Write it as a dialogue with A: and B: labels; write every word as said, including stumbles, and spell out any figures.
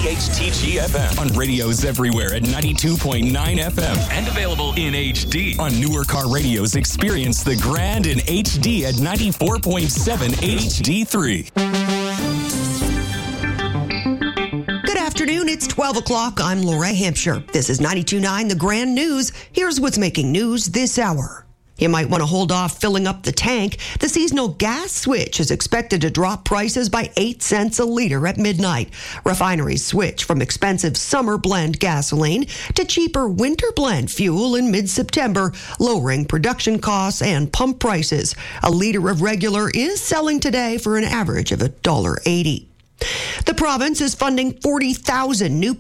A: C H T G F M. On radios everywhere at ninety-two point nine F M. And available in H D. On newer car radios, experience the grand in H D at ninety-four point seven H D three.
B: Good afternoon. It's twelve o'clock. I'm Laura Hampshire. This is ninety-two point nine The Grand News. Here's what's making news this hour. You might want to hold off filling up the tank. The seasonal gas switch is expected to drop prices by eight cents a liter at midnight. Refineries switch from expensive summer blend gasoline to cheaper winter blend fuel in mid-September, lowering production costs and pump prices. A liter of regular is selling today for an average of one dollar eighty. The province is funding forty thousand new